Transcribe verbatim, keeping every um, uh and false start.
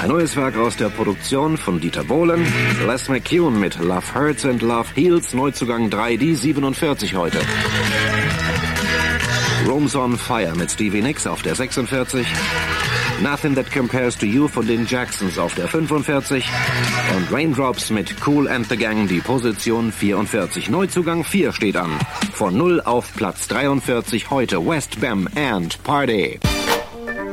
neues Werk aus der Produktion von Dieter Bohlen. Les McCune mit Love Hurts and Love Heals, Neuzugang drei D siebenundvierzig heute. Room's on Fire mit Stevie Nicks auf der sechsundvierzig. Nothing That Compares to You von den Jacksons auf der fünfundvierzig. Und Raindrops mit Kool and the Gang, die Position vierundvierzig. Neuzugang vier steht an. Von null auf Platz dreiundvierzig heute West Bam and Party.